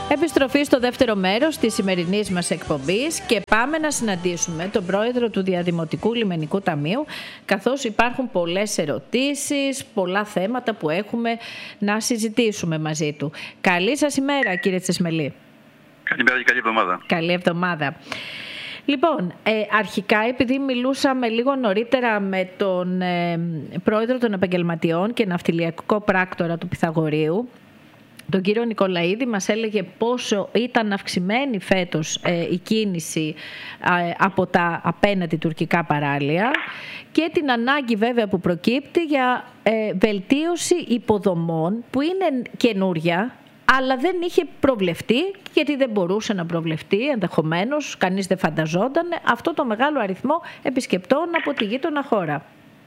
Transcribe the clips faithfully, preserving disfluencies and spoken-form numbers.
Επιστροφή στο δεύτερο μέρος της σημερινής μας εκπομπής και πάμε να συναντήσουμε τον πρόεδρο του Διαδημοτικού Λιμενικού Ταμείου, καθώς υπάρχουν πολλές ερωτήσεις, πολλά θέματα που έχουμε να συζητήσουμε μαζί του. Καλή σας ημέρα, κύριε Τσεσμελή. Καλημέρα και καλή εβδομάδα. Καλή εβδομάδα. Λοιπόν, ε, αρχικά επειδή μιλούσαμε λίγο νωρίτερα με τον ε, πρόεδρο των επαγγελματιών και ναυτιλιακό πράκτορα του Πυθαγορείου, τον κύριο Νικολαίδη, μας έλεγε πόσο ήταν αυξημένη φέτος ε, η κίνηση ε, από τα απέναντι τουρκικά παράλια και την ανάγκη βέβαια που προκύπτει για ε, βελτίωση υποδομών που είναι καινούρια, αλλά δεν είχε προβλεφτεί, γιατί δεν μπορούσε να προβλεφτεί, ενδεχομένως, κανείς δεν φανταζόταν αυτό το μεγάλο αριθμό επισκεπτών από τη γείτονα χώρα.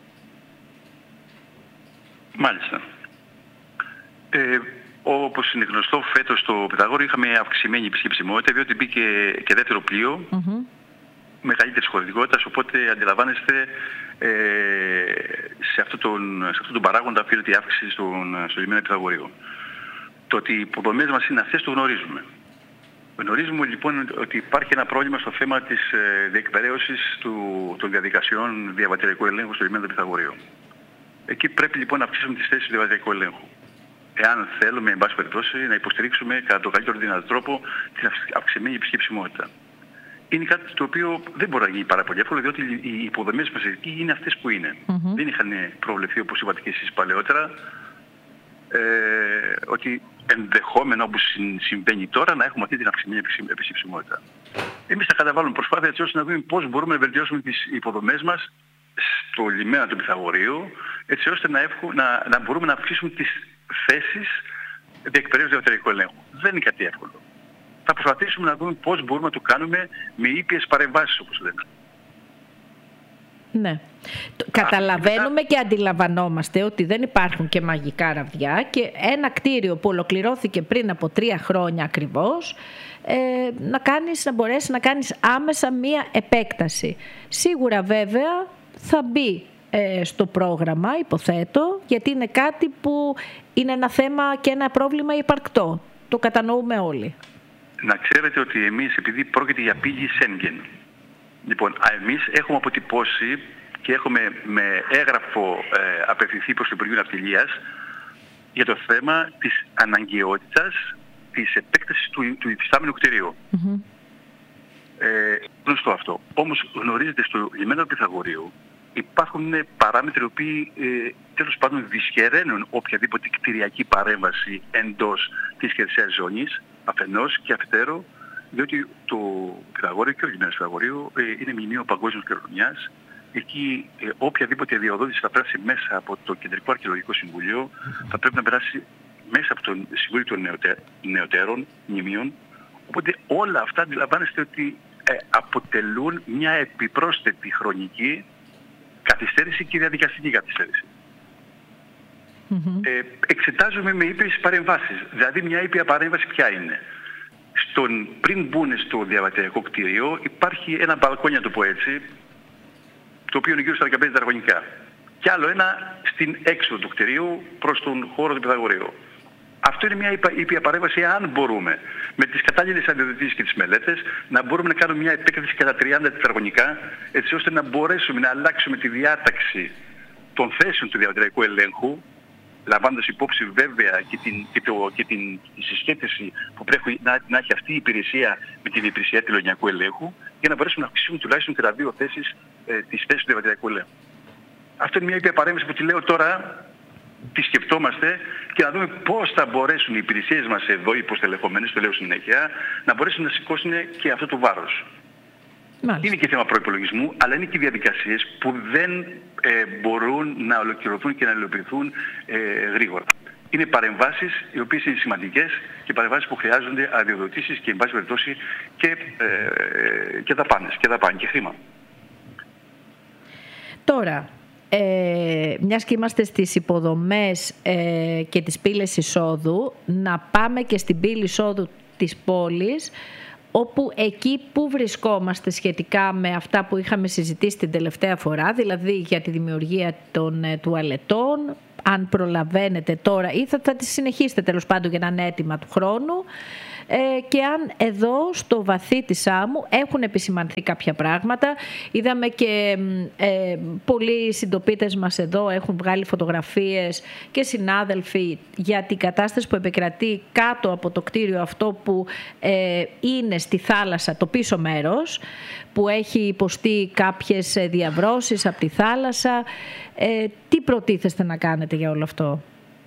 Μάλιστα. Ε, όπως είναι γνωστό, φέτος στο Πυθαγόριο είχαμε αυξημένη επισκεψιμότητα, διότι μπήκε και δεύτερο πλοίο, mm-hmm. μεγαλύτερης χωρητικότητας, οπότε αντιλαμβάνεστε ε, σε αυτόν τον, αυτό τον παράγοντα οφείλεται η αύξηση στον, στο λιμένα Πυθαγορείου. Το ότι οι υποδομές μας είναι αυτές το γνωρίζουμε. Γνωρίζουμε λοιπόν ότι υπάρχει ένα πρόβλημα στο θέμα της διεκπαιρέωσης του, των διαδικασιών διαβατηριακού ελέγχου στο λιμένα του Πυθαγορείου. Εκεί πρέπει λοιπόν να αυξήσουμε τις θέσεις του διαβατηριακού ελέγχου. Εάν θέλουμε, εν πάση περιπτώσει, να υποστηρίξουμε κατά τον καλύτερο δυνατό τρόπο την αυξημένη επισκεψιμότητα. Είναι κάτι το οποίο δεν μπορεί να γίνει πάρα πολύ εύκολο, διότι οι υποδομές μας εκεί είναι αυτές που είναι. Mm-hmm. Δεν είχαν προβλεφθεί, όπως είπατε και εσείς παλαιότερα, Ε, ότι ενδεχόμενο όπως συμβαίνει τώρα να έχουμε αυτή την αυξημένη επισκεψιμότητα. Εμείς θα καταβάλουμε προσπάθεια έτσι ώστε να δούμε πώς μπορούμε να βελτιώσουμε τις υποδομές μας στο λιμένα του Πυθαγορείου, έτσι ώστε να, έχουμε, να, να μπορούμε να αυξήσουμε τις θέσεις διεκπαιρέωσης διαβατηριακού ελέγχου. Δεν είναι κάτι εύκολο. Θα προσπαθήσουμε να δούμε πώς μπορούμε να το κάνουμε με ήπιες παρεμβάσεις, όπως λέμε. Ναι. Καταλαβαίνουμε και αντιλαμβανόμαστε ότι δεν υπάρχουν και μαγικά ραβδιά και ένα κτίριο που ολοκληρώθηκε πριν από τρία χρόνια ακριβώς ε, να, κάνεις, να μπορέσει να κάνεις άμεσα μία επέκταση. Σίγουρα βέβαια θα μπει ε, στο πρόγραμμα, υποθέτω, γιατί είναι κάτι που είναι ένα θέμα και ένα πρόβλημα υπαρκτό. Το κατανοούμε όλοι. Να ξέρετε ότι εμείς, επειδή πρόκειται για πύλη Σέγγεν, λοιπόν, εμείς έχουμε αποτυπώσει και έχουμε με έγγραφο ε, απευθυνθεί προς το Υπουργείο Ναυτιλίας για το θέμα της αναγκαιότητας της επέκτασης του, του υφιστάμενου κτηρίου. Mm-hmm. Ε, γνωστό αυτό. Όμως γνωρίζετε στο λιμένα του Πυθαγορείου υπάρχουν παράμετροι οι οποίοι ε, τέλος πάντων δυσχεραίνουν οποιαδήποτε κτηριακή παρέμβαση εντός της χερσαίας ζώνης, αφενός και αφετέρου, διότι το Πυθαγόριο και ο λιμένας Πυθαγορείου ε, είναι μνημείο παγκόσμιας κληρονομιάς. Εκεί ε, οποιαδήποτε διοδότηση θα περάσει μέσα από το Κεντρικό Αρχαιολογικό Συμβούλιο θα πρέπει να περάσει μέσα από το Συμβούλιο των Νεωτέ, Νεωτέρων Μνημείων. Οπότε όλα αυτά αντιλαμβάνεστε ότι ε, αποτελούν μια επιπρόσθετη χρονική καθυστέρηση και διαδικαστική καθυστέρηση. Mm-hmm. Ε, εξετάζουμε με ήπιες παρεμβάσεις. Δηλαδή μια ήπια παρέμβαση ποια είναι? Στον, πριν μπουν στο διαβατηριακό κτίριο υπάρχει ένα μπαλκόνι, να το πω έτσι, το οποίο είναι γύρω στα δεκαπέντε τετραγωνικά. Και άλλο ένα στην έξοδο του κτιρίου προς τον χώρο του Πυθαγορείου. Αυτό είναι μια ήπια παρέμβαση, αν μπορούμε με τις κατάλληλες αδειοδοτήσεις και τις μελέτες να μπορούμε να κάνουμε μια επέκταση κατά τριάντα τετραγωνικά, έτσι ώστε να μπορέσουμε να αλλάξουμε τη διάταξη των θέσεων του διαβατηριακού ελέγχου, λαμβάνοντας υπόψη βέβαια και την, και το, και την τη συσχέτιση που πρέπει να, να έχει αυτή η υπηρεσία με την υπηρεσία τελωνιακού ελέγχου, για να μπορέσουμε να αυξήσουμε τουλάχιστον κατά δύο θέσεις ε, τις θέσεις του διαβατηριακού ελέγχου. Αυτό είναι μια ήπια παρέμβαση που τη λέω τώρα, τη σκεφτόμαστε και να δούμε πώς θα μπορέσουν οι υπηρεσίες μας εδώ, υποστελεχωμένες, το λέω συνέχεια, να μπορέσουν να σηκώσουν και αυτό το βάρος. Μάλιστα. Είναι και θέμα προϋπολογισμού, αλλά είναι και διαδικασίες που δεν ε, μπορούν να ολοκληρωθούν και να υλοποιηθούν ε, γρήγορα. Είναι παρεμβάσεις οι οποίες είναι σημαντικές και παρεμβάσεις που χρειάζονται αδειοδοτήσεις και εν πάση περιπτώσει και, ε, και δαπάνες και δαπάνη και χρήμα. Τώρα, ε, μιας και είμαστε στις υποδομές ε, και τις πύλες εισόδου, να πάμε και στην πύλη εισόδου της πόλης, όπου εκεί που βρισκόμαστε σχετικά με αυτά που είχαμε συζητήσει την τελευταία φορά, δηλαδή για τη δημιουργία των ε, τουαλετών, αν προλαβαίνετε τώρα ή θα, θα τις συνεχίσετε τέλος πάντων για να είναι έτοιμα του χρόνου. Ε, και αν εδώ στο βαθύ της άμμου έχουν επισημανθεί κάποια πράγματα. Είδαμε και ε, πολλοί συντοπίτες μας εδώ έχουν βγάλει φωτογραφίες και συνάδελφοι για την κατάσταση που επικρατεί κάτω από το κτίριο αυτό που ε, είναι στη θάλασσα, το πίσω μέρος, που έχει υποστεί κάποιες διαβρώσεις από τη θάλασσα. Ε, τι προτίθεστε να κάνετε για όλο αυτό?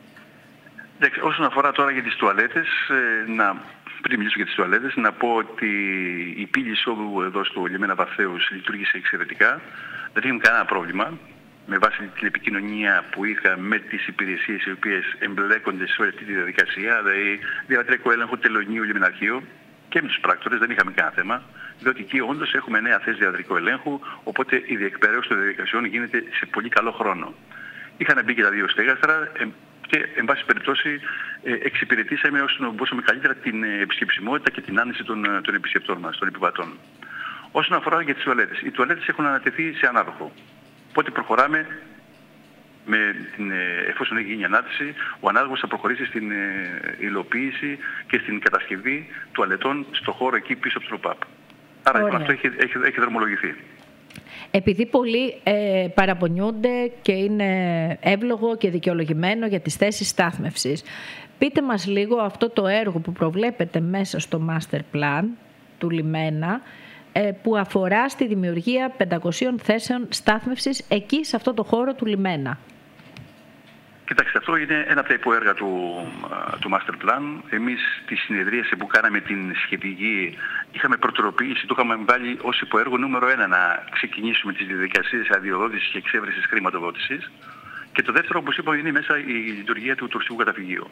Όσον αφορά τώρα για τις τουαλέτες, να, πριν μιλήσω για τις τουαλέτες, να πω ότι η πύλη εισόδου εδώ στο λιμένα Βαθέως λειτουργήσε εξαιρετικά. Δεν είχαμε κανένα πρόβλημα με βάση την επικοινωνία που είχα με τις υπηρεσίες οι οποίες εμπλέκονται σε όλη αυτή τη διαδικασία, δηλαδή διαβατριακό έλεγχο, τελωνίου, λιμεναρχείο, και με τους πράκτορες δεν είχαμε κανένα θέμα, διότι εκεί όντως έχουμε νέα θέση διαβατρικού ελέγχου, οπότε η διεκπαιρέωση των διαδικασιών γίνεται σε πολύ καλό χρόνο. Είχαν μπει και τα δύο στέγαστρα και, εν πάση περιπτώσει, εξυπηρετήσαμε όσο μπορούσαμε καλύτερα την επισκεψιμότητα και την άνεση των, των επισκεπτών μας, των επιβατών. Όσον αφορά για τις τουαλέτες, οι τουαλέτες έχουν ανατεθεί σε ανάδοχο. Οπότε προχωράμε, με την, εφόσον έχει γίνει η ανάρτηση, ο ανάδοχος θα προχωρήσει στην υλοποίηση και στην κατασκευή τουαλετών στο χώρο εκεί πίσω από το ΛΟΠΑΠ. Άρα λοιπόν, αυτό έχει, έχει, έχει δρομολογηθεί. Επειδή πολλοί ε, παραπονιούνται και είναι εύλογο και δικαιολογημένο για τις θέσεις στάθμευσης, πείτε μας λίγο αυτό το έργο που προβλέπετε μέσα στο Master Plan του λιμένα, ε, που αφορά στη δημιουργία πεντακόσιων θέσεων στάθμευσης εκεί σε αυτό το χώρο του λιμένα. Κοιτάξτε, αυτό είναι ένα από τα υποέργα του, του Master Plan. Εμείς τη συνεδρίαση που κάναμε την σχετική είχαμε προτροπήσει, το είχαμε βάλει ως υποέργο νούμερο ένα να ξεκινήσουμε τις διαδικασίες αδειοδότησης και εξέβρεσης χρηματοδότησης. Και το δεύτερο, όπως είπα, είναι μέσα η λειτουργία του τουριστικού καταφυγείου.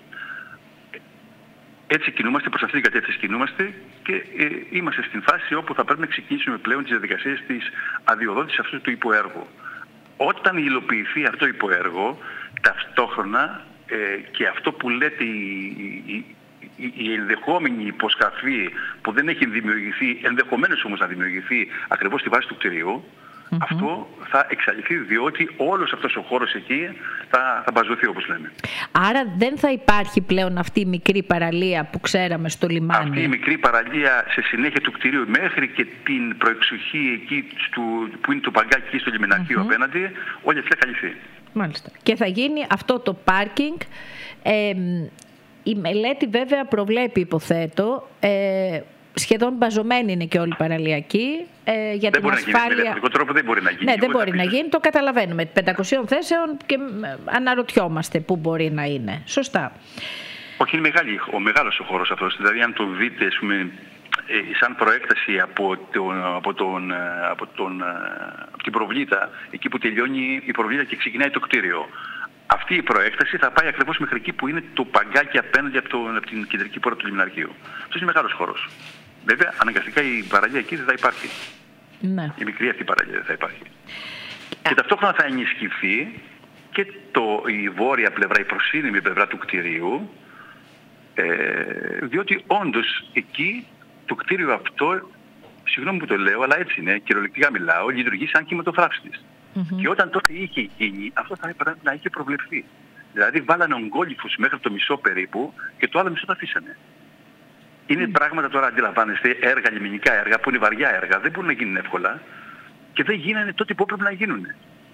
Έτσι κινούμαστε, προς αυτήν την κατεύθυνση κινούμαστε και ε, είμαστε στην φάση όπου θα πρέπει να ξεκινήσουμε πλέον τις διαδικασίες της αδειοδότησης αυτού του υποέργου. Όταν υλοποιηθεί αυτό το υποέργο, ταυτόχρονα ε, και αυτό που λέτε η, η, η, η ενδεχόμενη υποσκαφή που δεν έχει δημιουργηθεί, ενδεχομένως όμως να δημιουργηθεί ακριβώς στη βάση του κτηρίου, mm-hmm. αυτό θα εξαλειφθεί, διότι όλος αυτός ο χώρος εκεί θα, θα μπαζωθεί, όπως λέμε. Άρα δεν θα υπάρχει πλέον αυτή η μικρή παραλία που ξέραμε στο λιμάνι. Αυτή η μικρή παραλία σε συνέχεια του κτηρίου μέχρι και την προεξοχή εκεί του, που είναι το παγκάκι στο λιμεναρχείο mm-hmm. απέναντι, όλη αυτή θα καλυφθεί. Μάλιστα. Και θα γίνει αυτό το πάρκινγκ. Ε, η μελέτη βέβαια προβλέπει, υποθέτω, ε, σχεδόν μπαζωμένη είναι και όλη η παραλιακή. Ε, για δεν την μπορεί ασφάλεια... να γίνει. Με ηλεκτρικό τρόπο δεν μπορεί να γίνει. Ναι, δεν μπορεί να γίνει. Το καταλαβαίνουμε. πεντακόσιων θέσεων και αναρωτιόμαστε πού μπορεί να είναι. Σωστά. Όχι, είναι μεγάλη, ο μεγάλος ο χώρος αυτός. Δηλαδή, αν το δείτε, ας πούμε, σαν προέκταση από, τον, από, τον, από, τον, από την προβλήτα, εκεί που τελειώνει η προβλήτα και ξεκινάει το κτίριο. Αυτή η προέκταση θα πάει ακριβώς μέχρι εκεί που είναι το παγκάκι απέναντι από, το, από την κεντρική πόρτα του λιμεναρχείου. Αυτός είναι μεγάλος χώρος. Βέβαια, αναγκαστικά η παραλία εκεί δεν θα υπάρχει. Ναι. Η μικρή αυτή παραλία δεν θα υπάρχει. Και ταυτόχρονα θα ενισχυθεί και το, η βόρεια πλευρά, η προσύνημη πλευρά του κτηρίου, ε, διότι όντως εκεί το κτίριο αυτό, συγγνώμη που το λέω, αλλά έτσι είναι, κυριολεκτικά μιλάω, λειτουργεί σαν κυματοφράψη της. Mm-hmm. Και όταν τότε είχε γίνει, αυτό θα έπρεπε να είχε προβλεφθεί. Δηλαδή βάλανε ογκόλυφους μέχρι το μισό περίπου και το άλλο μισό το αφήσανε. Είναι mm. πράγματα τώρα, αντιλαμβάνεστε, έργα, λιμενικά έργα, που είναι βαριά έργα, δεν μπορούν να γίνουν εύκολα και δεν γίνανε τότε που έπρεπε να γίνουν.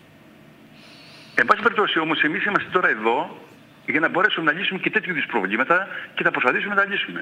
Εν πάση περιπτώσει όμως, εμείς είμαστε τώρα εδώ για να μπορέσουμε να λύσουμε και τέτοιου είδους προβλήματα και θα προσπαθήσουμε να τα λύσουμε.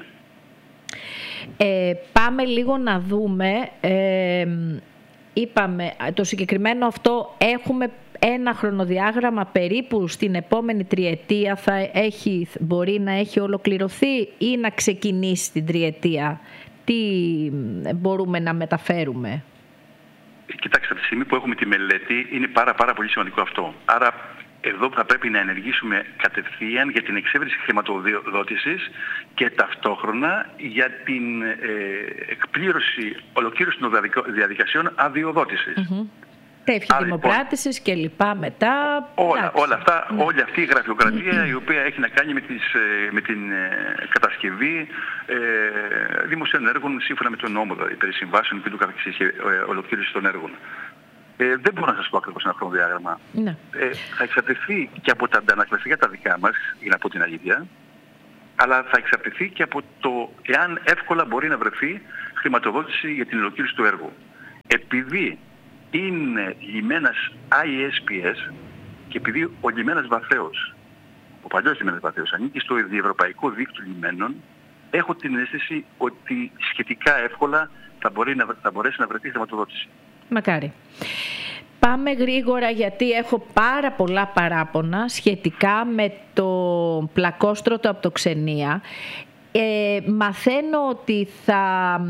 Ε, πάμε λίγο να δούμε, ε, είπαμε το συγκεκριμένο αυτό, έχουμε ένα χρονοδιάγραμμα περίπου στην επόμενη τριετία θα έχει, μπορεί να έχει ολοκληρωθεί ή να ξεκινήσει την τριετία. Τι μπορούμε να μεταφέρουμε? Κοιτάξτε, από τη στιγμή που έχουμε τη μελέτη είναι πάρα πάρα πολύ σημαντικό αυτό. Άρα εδώ θα πρέπει να ενεργήσουμε κατευθείαν για την εξέβρεση χρηματοδότησης και ταυτόχρονα για την ε, εκπλήρωση, ολοκλήρωση των διαδικασιών αδειοδότησης. Mm-hmm. Τεύχη δημοπράτησης και λοιπά μετά. Όλα, όλα αυτά, ναι. Όλη αυτή η γραφειοκρατία η οποία έχει να κάνει με, τις, με την κατασκευή ε, δημοσίων έργων σύμφωνα με τον νόμο, δηλαδή περί συμβάσεων και του καθεξής, ε, ολοκλήρωση των έργων. Ε, δεν μπορώ να σας πω ακριβώς ένα χρονοδιάγραμμα. Ναι. Ε, θα εξαρτηθεί και από τα αντανακλαστικά τα δικά μας, για να πω την αλήθεια, αλλά θα εξαρτηθεί και από το εάν εύκολα μπορεί να βρεθεί χρηματοδότηση για την ολοκλήρωση του έργου. Επειδή είναι λιμένας άι ες πι ες και επειδή ο λιμένας Βαθέως, ο παλιός λιμένας Βαθέως, ανήκει στο διευρωπαϊκό δίκτυο λιμένων, έχω την αίσθηση ότι σχετικά εύκολα θα, μπορεί να, θα μπορέσει να βρεθεί χρηματοδότηση. Μακάρι. Πάμε γρήγορα γιατί έχω πάρα πολλά παράπονα σχετικά με το πλακόστρωτο από το Ξενία. Ε, μαθαίνω ότι θα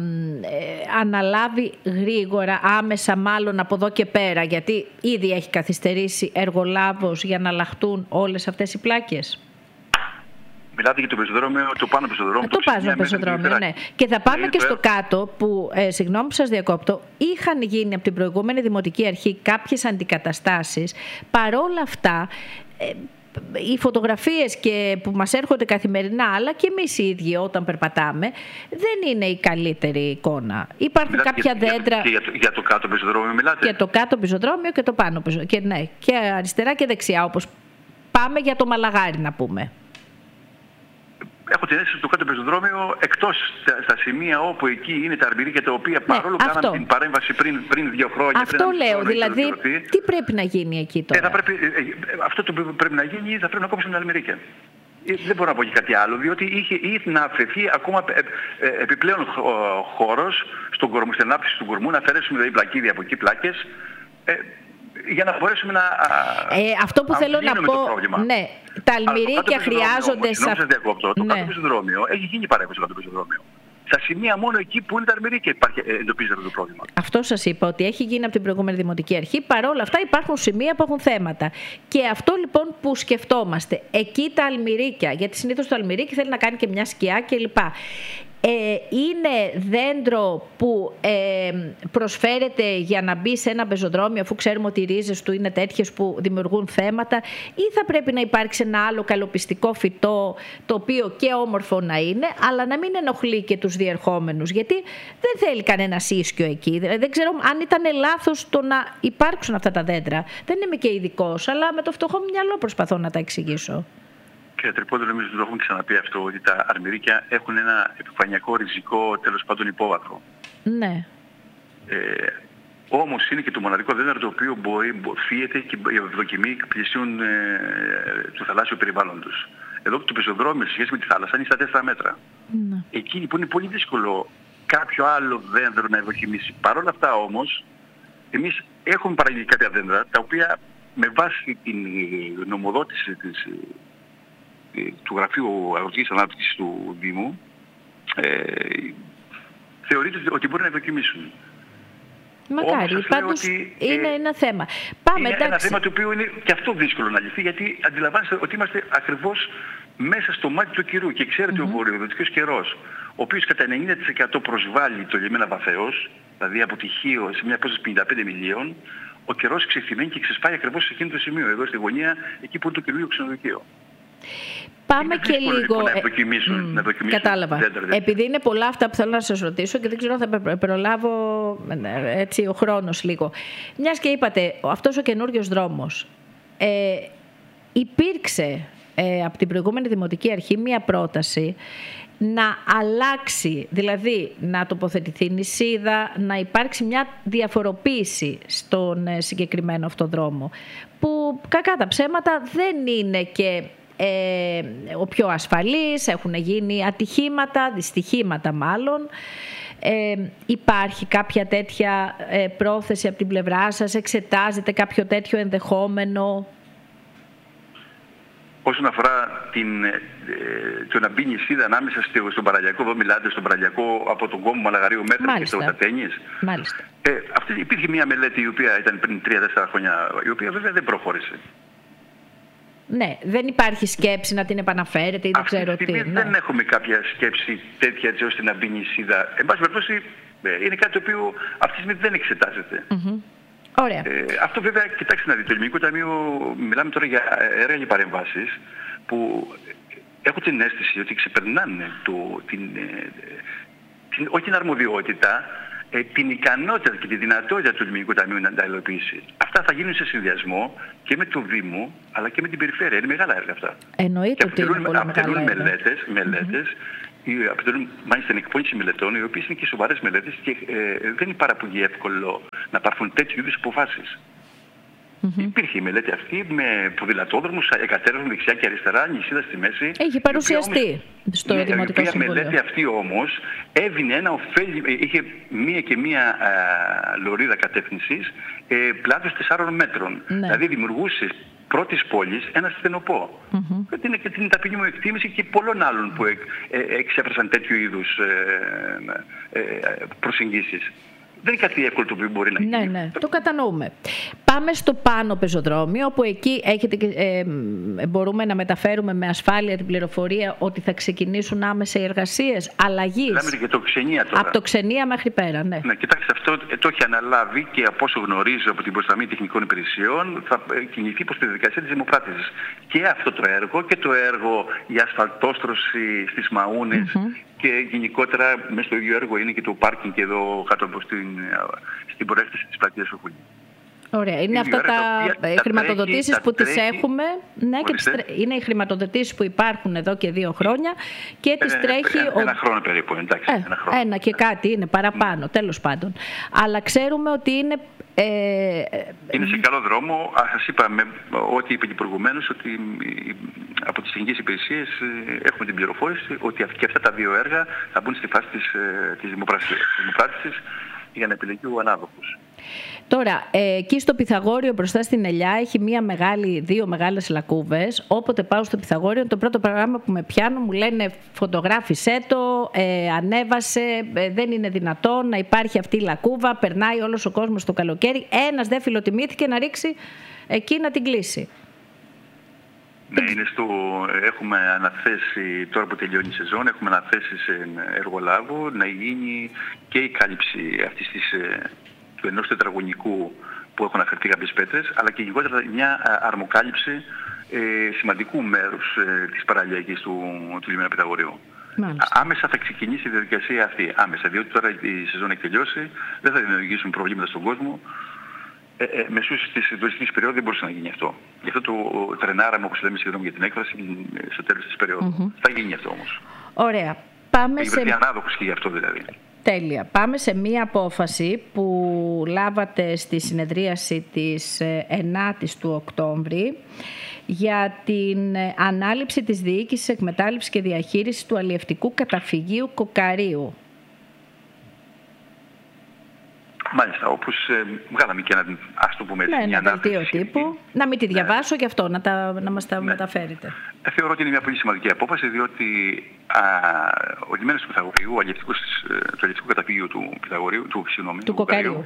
ε, αναλάβει γρήγορα, άμεσα μάλλον από εδώ και πέρα, γιατί ήδη έχει καθυστερήσει εργολάβος για να αλλάχτούν όλες αυτές οι πλάκες. Μιλάτε για το πεζοδρόμιο, το πάνω πεζοδρόμιο. Το, το πάνω πεζοδρόμιο, ναι. Και θα πάμε ναι, και στο κάτω που, ε, συγγνώμη που σας διακόπτω, είχαν γίνει από την προηγούμενη Δημοτική Αρχή κάποιες αντικαταστάσεις. Παρόλα αυτά, ε, οι φωτογραφίες και που μας έρχονται καθημερινά, αλλά και εμείς οι ίδιοι όταν περπατάμε, δεν είναι η καλύτερη εικόνα. Υπάρχουν μιλάτε κάποια για, δέντρα... Και για το, για το κάτω πεζοδρόμιο μιλάτε. Για το κάτω πεζοδρόμιο και το πάνω πεζοδρόμιο. Και, ναι, και αριστερά και δεξιά, όπως πάμε για το Μαλαγάρι να πούμε. Έχω την αίσθηση στο κάτω πεζοδρόμιο, εκτός στα, στα σημεία όπου εκεί είναι τα αρμπηρίκια τα οποία παρόλο που ναι, κάναμε την παρέμβαση πριν, πριν δύο χρόνια. Αυτό πριν λέω, δηλαδή τι πρέπει να γίνει εκεί τώρα. Ε, θα πρέπει, ε, αυτό το που πρέπει να γίνει θα πρέπει να κόψουμε τα αρμπηρίκια. Ε, δεν μπορώ να πω και κάτι άλλο, διότι είχε ήδη να αφαιθεί ακόμα ε, ε, επιπλέον χώρος στον κορμό, στην ανάπτυξη του κορμού, να αφαιρέσουμε δηλαδή πλακίδια από εκεί πλάκες. Ε, για να μπορέσουμε να ε, αυτό που θέλω να πω, ναι, τα αλμυρίκια χρειάζονται... Συγγνώμη σας διακόπτω, το κάτω πεζοδρόμιο έχει γίνει παρέμβαση στο κάτω πεζοδρόμιο. Στα σημεία μόνο εκεί που είναι τα αλμυρίκια εντοπίζεται το πρόβλημα. Αυτό σας είπα, ότι έχει γίνει από την προηγούμενη Δημοτική Αρχή. Παρ' όλα αυτά υπάρχουν σημεία που έχουν θέματα. Και αυτό λοιπόν που σκεφτόμαστε, εκεί τα αλμυρίκια, γιατί συνήθως το αλμυρίκι θέλει να κάνει και μια σκιά κλπ. Ε, είναι δέντρο που ε, προσφέρεται για να μπει σε ένα πεζοδρόμιο, αφού ξέρουμε ότι οι ρίζες του είναι τέτοιες που δημιουργούν θέματα, ή θα πρέπει να υπάρξει ένα άλλο καλοπιστικό φυτό το οποίο και όμορφο να είναι, αλλά να μην ενοχλεί και τους διερχόμενους, γιατί δεν θέλει κανένα ίσκιο εκεί. Δεν ξέρω αν ήταν λάθος το να υπάρξουν αυτά τα δέντρα. Δεν είμαι και ειδικός, αλλά με το φτωχό μυαλό προσπαθώ να τα εξηγήσω. Κύριε Τρυπόδουλο, νομίζω ότι το έχουμε ξαναπεί αυτό, ότι τα αρμυρίκια έχουν ένα επιφανειακό ριζικό τέλος πάντων υπόβαθρο. Ναι. Ε, όμως είναι και το μοναδικό δέντρο το οποίο μπορεί, φύεται και η ευδοκιμή πλησίων ε, του θαλάσσιου περιβάλλοντος. Εδώ το πεζοδρόμιο σε σχέση με τη θάλασσα είναι στα τέσσερα μέτρα. Ναι. Εκεί λοιπόν είναι πολύ δύσκολο κάποιο άλλο δέντρο να ευδοκιμήσει. Παρ' όλα αυτά όμως, εμείς έχουμε παραγγείλει κάποια δέντρα τα οποία με βάση την νομοδότηση της του Γραφείου Αγροτικής Ανάπτυξης του Δήμου ε, θεωρείται ότι μπορεί να ευδοκιμήσουν. Μακάρι, πάντως ότι, είναι ε, ένα θέμα. Πάμε, είναι εντάξει. ένα θέμα το οποίο είναι και αυτό δύσκολο να λυθεί, γιατί αντιλαμβάνεστε ότι είμαστε ακριβώς μέσα στο μάτι του καιρού και ξέρετε mm-hmm. ο βορειοδυτικός καιρός, ο οποίος κατά ενενήντα τοις εκατό προσβάλλει το λιμένα Βαθέως, δηλαδή από τυχείο σε μια απόσταση πενήντα πέντε μιλίων, ο καιρός ξεφθυμαίνει και ξεσπάει ακριβώς σε εκείνο το σημείο, εδώ στη γωνία, εκεί που είναι το καινούριο ξενοδοχείο. Πάμε είναι και λίγο. Να δοκιμήσουν, mm, να δοκιμήσουν κατάλαβα. Δέντρα. Επειδή είναι πολλά αυτά που θέλω να σας ρωτήσω και δεν ξέρω αν θα προλάβω έτσι, ο χρόνος λίγο. Μιας και είπατε, αυτός ο καινούριος δρόμος ε, υπήρξε ε, από την προηγούμενη Δημοτική Αρχή μία πρόταση να αλλάξει, δηλαδή να τοποθετηθεί νησίδα, να υπάρξει μια διαφοροποίηση στον συγκεκριμένο αυτό δρόμο, που κακά τα ψέματα δεν είναι και ε, ο πιο ασφαλής, έχουν γίνει ατυχήματα, δυστυχήματα μάλλον. Ε, υπάρχει κάποια τέτοια ε, πρόθεση από την πλευρά σας, εξετάζετε κάποιο τέτοιο ενδεχόμενο? Όσον αφορά την, ε, το να μπει νησίδα ανάμεσα στον Παραλιακό, εδώ μιλάτε στον Παραλιακό από τον κόμμα Μαλαγαρίου μέτρα και στο Τατένιες. Μάλιστα. Ε, αυτή, υπήρχε μια μελέτη η οποία ήταν πριν τρία τέσσερα χρόνια, η οποία βέβαια δεν προχώρησε. Ναι, δεν υπάρχει σκέψη να την επαναφέρετε ή δεν ξέρω τι. Ναι. Δεν έχουμε κάποια σκέψη τέτοια έτσι ώστε να μπει νησίδα. Εν πάση περιπτώσει, είναι κάτι το οποίο αυτή τη στιγμή δεν εξετάζεται. Mm-hmm. Ωραία. Ε, αυτό βέβαια, κοιτάξτε να δείτε, το Ελληνικό Ταμείο, μιλάμε τώρα για έργα και παρεμβάσεις που έχω την αίσθηση ότι ξεπερνάνε το, την, την, όχι την αρμοδιότητα, ε, την ικανότητα και τη δυνατότητα του Λιμενικού Ταμείου να τα υλοποιήσει. Αυτά θα γίνουν σε συνδυασμό και με το Δήμο, αλλά και με την περιφέρεια. Είναι μεγάλα έργα αυτά. Εννοείται ότι είναι πολύ μεγάλα έργα. Μελέτες, μελέτες, mm-hmm. αποτελούν μάλιστα την εκπόνηση μελετών, οι οποίες είναι και σοβαρές μελέτες και ε, δεν είναι πάρα πολύ εύκολο να πάρθουν τέτοιου είδους αποφάσεις. Mm-hmm. Υπήρχε η μελέτη αυτή με ποδηλατόδρομους, εκατέρωθεν δεξιά και αριστερά, νησίδα στη μέση. Έχει παρουσιαστεί όμως, στο ναι, Δημοτικό Συμβούλιο. Η μελέτη αυτή όμως έβινε ένα ωφέλι, είχε μία και μία α, λωρίδα κατεύθυνσης ε, πλάτος τεσσάρων μέτρων. Ναι. Δηλαδή δημιουργούσε πρώτης πόλης ένα στενοπό. Mm-hmm. Είναι και την ταπεινή μου εκτίμηση και πολλών άλλων που εκ, ε, εξέφρασαν τέτοιου είδους ε, ε, ε, προσεγγίσεις. Δεν είναι κάτι εύκολο το οποίο μπορεί να γίνει. Ναι, ναι, το κατανοούμε. Πάμε στο πάνω πεζοδρόμιο, όπου εκεί έχετε, ε, μπορούμε να μεταφέρουμε με ασφάλεια την πληροφορία ότι θα ξεκινήσουν άμεσα οι εργασίες αλλαγής. Μιλάμε για το Ξενία τώρα. Από το Ξενία μέχρι πέρα, ναι. Ναι, κοιτάξτε, αυτό το έχει αναλάβει και από όσο γνωρίζω από την Προστασία Τεχνικών Υπηρεσιών θα κινηθεί προς τη διαδικασία της δημοπράτησης. Και αυτό το έργο και το έργο η ασφαλτόστρωση στις Μαούνες. Mm-hmm. Και γενικότερα μέσα στο ίδιο έργο είναι και το πάρκινγκ και εδώ κάτω από στην, στην προέκτηση της πλατείας Σοφούλη. Ωραία. Είναι αυτά τα, τα χρηματοδοτήσεις τα που τρέχει, τις έχουμε. Ναι, και τις, είναι οι χρηματοδοτήσεις που υπάρχουν εδώ και δύο χρόνια και τις ε, τρέχει... Ένα, ο... ένα χρόνο περίπου, εντάξει. Ε, ένα, χρόνο. ένα και κάτι είναι παραπάνω, mm. τέλος πάντων. Αλλά ξέρουμε ότι είναι... Ε, είναι σε καλό δρόμο. Σας είπα με, ό,τι είπε και προηγουμένως, ότι από τις τεχνικές υπηρεσίες έχουμε την πληροφόρηση ότι και αυτά τα δύο έργα θα μπουν στη φάση της, της δημοπράτησης για να επιλεγεί ο ανάδοχος. Τώρα, ε, εκεί στο Πυθαγόριο μπροστά στην Ελιά έχει μία μεγάλη, δύο μεγάλες λακκούβες. Όποτε πάω στο Πυθαγόριο, το πρώτο πράγμα που με πιάνουν μου λένε φωτογράφησέ το, ε, ανέβασε, ε, δεν είναι δυνατόν να υπάρχει αυτή η λακκούβα, περνάει όλος ο κόσμος το καλοκαίρι, ένας δεν φιλοτιμήθηκε να ρίξει εκεί να την κλείσει. Ναι, είναι στο, έχουμε αναθέσει, τώρα που τελειώνει η σεζόν, έχουμε αναθέσει σε εργολάβο να γίνει και η κάλυψη αυτής της, του ενός τετραγωνικού που έχουν αφαιρθεί κάποιες πέτρες, αλλά και γενικότερα μια αρμοκάλυψη ε, σημαντικού μέρους ε, της παραλιακής του, του λιμένα Πυθαγορείου. Άμεσα θα ξεκινήσει η διαδικασία αυτή, άμεσα, διότι τώρα η σεζόν έχει τελειώσει, δεν θα δημιουργήσουν προβλήματα στον κόσμο. Ε, ε, μεσούς της τουριστικής περίοδου δεν μπορούσε να γίνει αυτό. Γι' αυτό το τρενάραμε, όπως λέμε σχεδόν για την έκφραση, στο τέλος της περίοδου. Mm-hmm. Θα γίνει αυτό όμως. Ωραία. Πάμε έχει βρεθεί σε... ανάδοχος και γι' αυτό δηλαδή. Τέλεια. Πάμε σε μία απόφαση που λάβατε στη συνεδρίαση της ενάτης του Οκτώβρη για την ανάληψη της διοίκησης, εκμετάλλευσης και διαχείρισης του αλλιευτικού καταφυγίου Κοκαρίου. Μάλιστα, όπως ε, βγάλαμε και ένα, ας το πούμε, ναι, μια δελτίο τύπου. Να μην τη διαβάσω ναι. και αυτό, να, τα, να μας τα ναι. μεταφέρετε. Ε, θεωρώ ότι είναι μια πολύ σημαντική απόφαση, διότι α, ο λιμένας του Πυθαγορείου, ο αλλιευτικός, το αλλιευτικό καταφύγιο του Πυθαγορείου, του, συγγνώμη, του Κοκαρίου,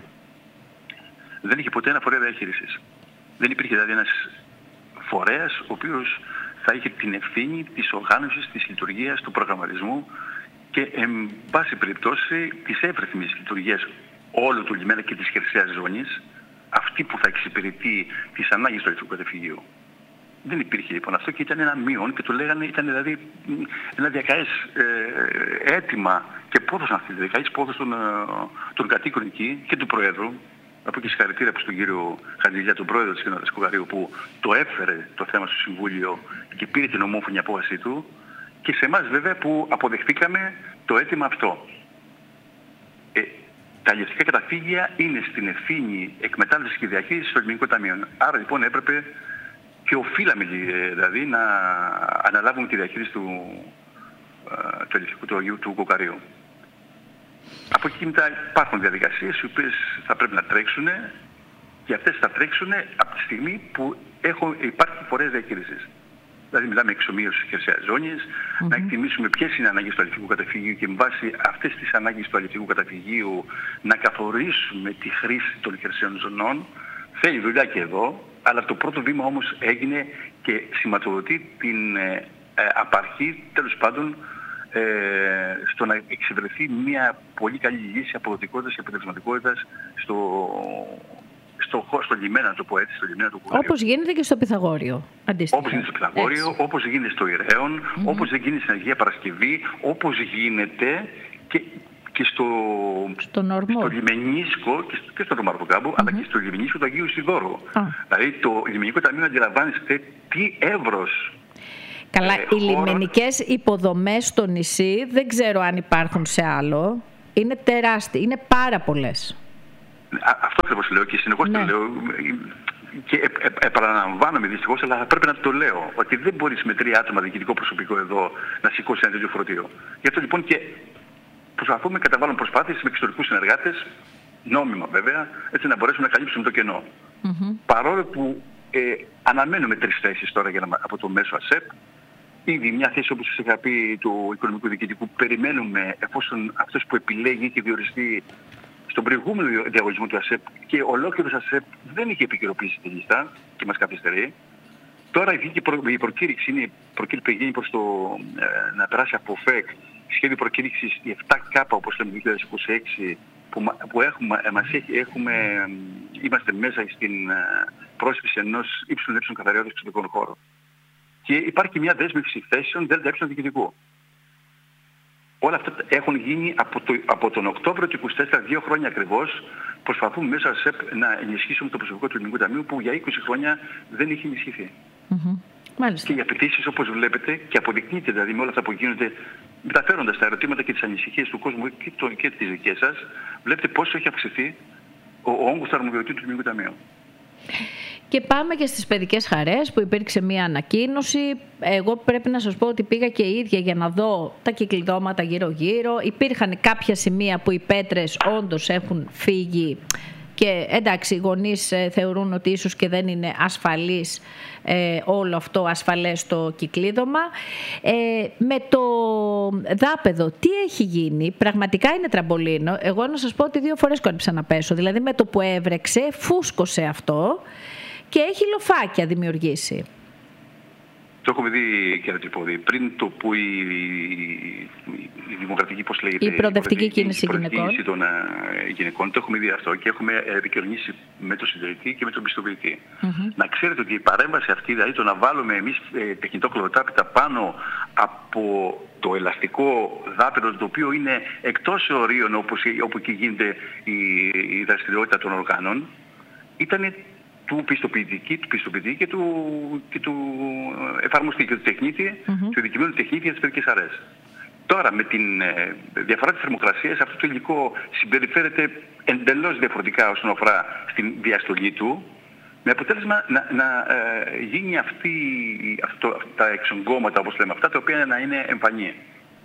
δεν είχε ποτέ ένα φορέα διαχείρισης. Δεν υπήρχε δηλαδή ένας φορέας ο οποίος θα είχε την ευθύνη της οργάνωσης, της λειτουργίας, του προγραμματισμού και, εν πάση περιπτώσει, της εύρυθμης λειτουργίας όλου του λιμένα και της χερσαίας ζώνης, αυτή που θα εξυπηρετεί τις ανάγκες του αλλιευτικού καταφυγείου. Δεν υπήρχε λοιπόν αυτό και ήταν ένα μείον και το λέγανε, ήταν δηλαδή ένα διακαές ε, αίτημα και πόδος αυτή, διακαές πόδος των, των κατοίκων εκεί και του Προέδρου. Από και συγχαρητήρια προς τον κύριο Χατζηλιά, τον Πρόεδρο της Κοινότητας Κοκαρίου, που το έφερε το θέμα στο Συμβούλιο και πήρε την ομόφωνη απόφαση του, και σε εμάς βέβαια που αποδεχτήκαμε το αίτημα αυτό. Ε, Τα αλλιευτικά καταφύγια είναι στην ευθύνη εκμετάλλευσης και διαχείρισης των Ελληνικών Ταμείων. Άρα λοιπόν έπρεπε και οφείλαμε δηλαδή να αναλάβουμε τη διαχείριση του, του αλλιευτικού του Αγίου του Κοκαρίου. Από εκεί μετά υπάρχουν διαδικασίες οι οποίες θα πρέπει να τρέξουν και αυτές θα τρέξουν από τη στιγμή που έχουν, υπάρχει φορές διαχείρισης. Δηλαδή μιλάμε εξομοίωση χερσαίας ζώνης, mm-hmm. να εκτιμήσουμε ποιες είναι οι ανάγκες του αλλιευτικού καταφυγίου και με βάση αυτές τις ανάγκες του αλλιευτικού καταφυγίου να καθορίσουμε τη χρήση των χερσαίων ζωνών. Θέλει δουλειά και εδώ, αλλά το πρώτο βήμα όμως έγινε και σηματοδοτεί την ε, ε, απαρχή, τέλος πάντων, ε, στο να εξευρεθεί μια πολύ καλή λύση αποδοτικότητας και αποτελεσματικότητας στο... Στο, στο λιμένα, να το πω έτσι, στο λιμένα του Κοκαρίου. Όπως γίνεται και στο Πυθαγόριο, αντίστοιχα. Όπως γίνεται στο Πυθαγόριο, έτσι. Όπως γίνεται στο Ηραίον, mm-hmm. όπως γίνεται στην Αγία Παρασκευή, όπως γίνεται και και στο, στο Λιμενίσκο και στο, και στο Ρωμαρκοκάμπο, mm-hmm. αλλά και στο Λιμενίσκο του Αγίου Ισιδώρου. Ah. Δηλαδή το Λιμενικό Ταμείο, αντιλαμβάνεστε τι εύρος. Καλά, ε, οι λιμενικές υποδομές στο νησί δεν ξέρω αν υπάρχουν σε άλλο. Είναι τεράστιες, είναι πάρα πολλές. Αυτό ακριβώς λέω και συνεχώς ναι. το λέω. Και ε, ε, επαναλαμβάνομαι δυστυχώς, αλλά πρέπει να το λέω, ότι δεν μπορείς με τρία άτομα διοικητικό προσωπικό εδώ να σηκώσει ένα τέτοιο φορτίο. Γι' αυτό λοιπόν και προσπαθούμε, καταβάλουμε προσπάθειες με εξωτερικούς συνεργάτες, νόμιμα βέβαια, έτσι να μπορέσουμε να καλύψουμε το κενό. Mm-hmm. Παρόλο που ε, αναμένουμε τρεις θέσεις τώρα για να, από το μέσο ΑΣΕΠ, ήδη μια θέση όπως σας είχα πει του οικονομικού διοικητικού, περιμένουμε εφόσον αυτός που επιλέγει και διοριστεί στον προηγούμενο διαγωνισμό του ΑΣΕΠ και ολόκληρος ΑΣΕΠ δεν είχε επικαιροποιήσει τη λίστα και μας καθυστερεί. Τώρα η, προ, η προκήρυξη είναι η προκήρυξη που γίνει προς το ε, να περάσει από ΦΕΚ, σχέδιο προκήρυξης η επτά K όπως λέμε δύο χιλιάδες είκοσι έξι που, που έχουμε, μας έχει, έχουμε, είμαστε μέσα στην ε, πρόσφυση ενός ύψιλων έψιλων καθαριότητας εξωτερικών χώρων. Και υπάρχει μια δέσμευση θέσεων ΔΕΛΤΑ έψιλων διοικητικού. Όλα αυτά έχουν γίνει από, το, από τον Οκτώβριο του είκοσι τέσσερα, δύο χρόνια ακριβώς. Προσπαθούμε μέσα στο ΣΕΠ να ενισχύσουμε το προσωπικό του Ελληνικού Ταμείου που για είκοσι χρόνια δεν είχε ενισχυθεί. Mm-hmm. Μάλιστα. Και οι απαιτήσεις όπως βλέπετε και αποδεικνύεται δηλαδή με όλα αυτά που γίνονται, μεταφέροντας τα ερωτήματα και τις ανησυχίες του κόσμου και, το, και τις δικές σας, βλέπετε πόσο έχει αυξηθεί ο, ο όγκος του αρμοδιοτήτου του Ελληνικού Ταμείου. Και πάμε και στις παιδικές χαρές που υπήρξε μια ανακοίνωση. Εγώ πρέπει να σας πω ότι πήγα και η ίδια για να δω τα κυκλειδώματα γύρω-γύρω. Υπήρχαν κάποια σημεία που οι πέτρες όντως έχουν φύγει και εντάξει οι γονείς θεωρούν ότι ίσως και δεν είναι ασφαλής ε, όλο αυτό ασφαλές το κυκλίδωμα. Ε, με το δάπεδο τι έχει γίνει, πραγματικά είναι τραμπολίνο. Εγώ να σας πω ότι δύο φορές κόντυψα να πέσω, δηλαδή με το που έβρεξε φούσκωσε αυτό και έχει λοφάκια δημιουργήσει. Το έχουμε δει και αντιπόδι. Πριν το που η, η, η δημοκρατική, πώς λέγεται, η προοδευτική κίνηση γυναικών. των uh, γυναικών, το έχουμε δει αυτό και έχουμε επικοινωνήσει με τον συντηρητή και με τον πιστοποιητή. Mm-hmm. Να ξέρετε ότι η παρέμβαση αυτή, δηλαδή το να βάλουμε εμείς ε, τεχνητό κλωδοτάπητα πάνω από το ελαστικό δάπεδο, το οποίο είναι εκτός ορίων όπως, όπου και γίνεται η, η δραστηριότητα των οργάνων, ήταν του πιστοποιητική, του πιστοποιητική και του, και του εφαρμοστή και του τεχνίτη, mm-hmm. του ειδικευμένου τεχνίτη για τις παιδικές χαρές. Τώρα με την ε, διαφορά της θερμοκρασίας αυτό το υλικό συμπεριφέρεται εντελώς διαφορετικά όσον αφορά στην διαστολή του, με αποτέλεσμα να, να ε, γίνει αυτή, αυτό, τα εξογκώματα όπως λέμε αυτά, τα οποία να είναι εμφανή.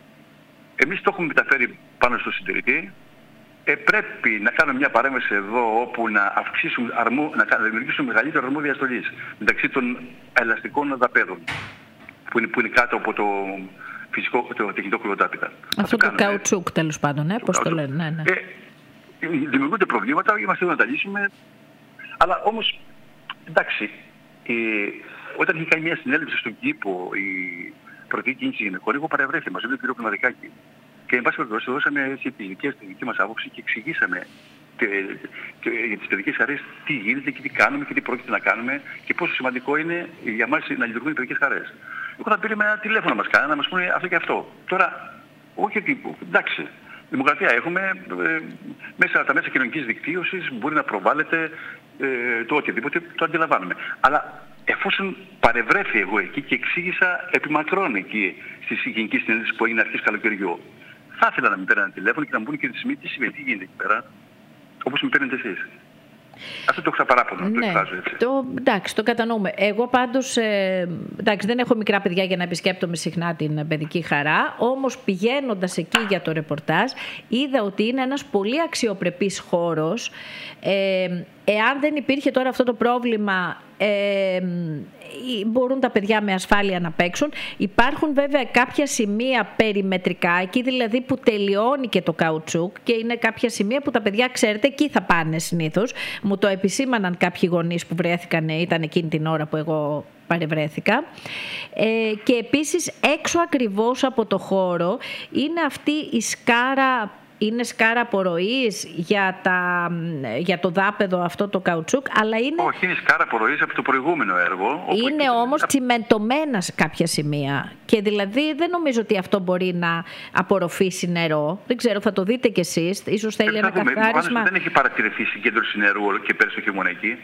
Εμείς το έχουμε μεταφέρει πάνω στο συντηρητή. Ε, πρέπει να κάνουμε μια παρέμβαση εδώ όπου να αυξήσουμε, αρμο, να δημιουργήσουμε μεγαλύτερο αρμό διαστολής μεταξύ των ελαστικών δαπέδων που είναι, που είναι κάτω από το φυσικό, το τεχνητό κλωδοτάπητα. Αυτό το, το καουτσούκ τέλος πάντων, ε, πώς το λένε. Ναι, ναι. Ε, δημιουργούνται προβλήματα, είμαστε εδώ να τα λύσουμε, αλλά όμως, εντάξει, ε, όταν είχε κάνει μια συνέλευση στον κήπο η Προοδευτική Κίνηση Γυναικών, εγώ παρευρέθη μαζί με τον κύριο Πνευματικάκη. Και εν πάση περιπτώσει δώσαμε τη δική μας άποψη και εξηγήσαμε και, και, για τις παιδικές χαρές τι γίνεται και τι κάνουμε και τι πρόκειται να κάνουμε και πόσο σημαντικό είναι για μας να λειτουργούν οι παιδικές χαρές. Εγώ θα πήραμε ένα τηλέφωνο να μας κάνει, να μας πούνε αυτό και αυτό. Τώρα, όχι ότι, εντάξει, δημοκρατία έχουμε, ε, μέσα τα μέσα κοινωνικής δικτύωσης μπορεί να προβάλλεται ε, το οτιδήποτε, το αντιλαμβάνουμε. Αλλά εφόσον παρευρέθη εγώ εκεί και εξήγησα επιμακρών εκεί στη Γενική Συνέλευση που έγινε αρχές καλοκαιριού, θα ήθελα να με παίρνουν ένα τηλέφωνο και να μου πούνε και τη στιγμή τι συμβαίνει, τι γίνεται εκεί πέρα, όπως με παίρνετε εσείς. Αυτό το έχω στα παράπονα, ναι, το εκφράζω έτσι. Το, εντάξει, το κατανοούμε. Εγώ πάντως, ε, εντάξει, δεν έχω μικρά παιδιά για να επισκέπτομαι συχνά την παιδική χαρά, όμως πηγαίνοντας εκεί για το ρεπορτάζ, είδα ότι είναι ένας πολύ αξιοπρεπής χώρος. Ε, εάν δεν υπήρχε τώρα αυτό το πρόβλημα, ε, μπορούν τα παιδιά με ασφάλεια να παίξουν. Υπάρχουν βέβαια κάποια σημεία περιμετρικά, εκεί δηλαδή που τελειώνει και το καουτσούκ και είναι κάποια σημεία που τα παιδιά, ξέρετε, εκεί θα πάνε συνήθως. Μου το επισήμαναν κάποιοι γονείς που βρέθηκαν, ήταν εκείνη την ώρα που εγώ παρευρέθηκα. Ε, και επίσης έξω ακριβώς από το χώρο είναι αυτή η σκάρα είναι σκάρα απορροής για, τα, για το δάπεδο αυτό το καουτσούκ, αλλά είναι... Όχι, είναι σκάρα απορροής από το προηγούμενο έργο. Είναι εκεί... όμως τσιμεντωμένα σε κάποια σημεία και δηλαδή δεν νομίζω ότι αυτό μπορεί να απορροφήσει νερό. Δεν ξέρω, θα το δείτε κι εσείς, ίσως θέλει ένα καθάρισμα. Δεν έχει παρατηρηθεί συγκέντρωση νερού και πέρσι το χειμώνα εκεί.